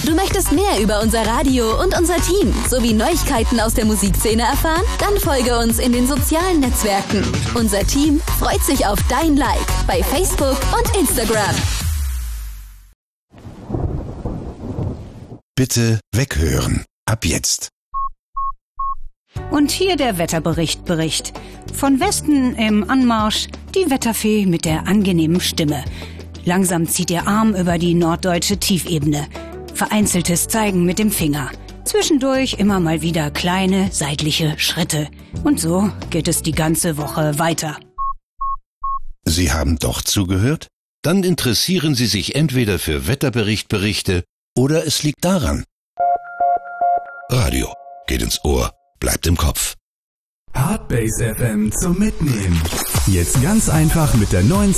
Du möchtest mehr über unser Radio und unser Team sowie Neuigkeiten aus der Musikszene erfahren? Dann folge uns in den sozialen Netzwerken. Unser Team freut sich auf dein Like bei Facebook und Instagram. Bitte weghören. Ab jetzt. Und hier der Wetterbericht. Von Westen im Anmarsch die Wetterfee mit der angenehmen Stimme. Langsam zieht ihr Arm über die norddeutsche Tiefebene. Vereinzeltes Zeigen mit dem Finger. Zwischendurch immer mal wieder kleine seitliche Schritte. Und so geht es die ganze Woche weiter. Sie haben doch zugehört? Dann interessieren Sie sich entweder für Wetterberichte oder es liegt daran. Radio geht ins Ohr, bleibt im Kopf. Hardbase FM zum Mitnehmen. Jetzt ganz einfach mit der neuen